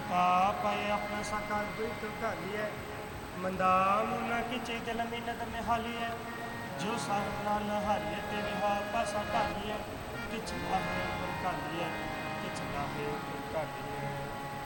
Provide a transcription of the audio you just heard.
पाए अपना साकार दुई तो ढाली है मंदाम ना किचे दिल मिन्नत में हाली है जो सार नाल हाले तेरे हा पासा ढाली है किच लाहे पर ढाली है किच लाहे पर ढाली है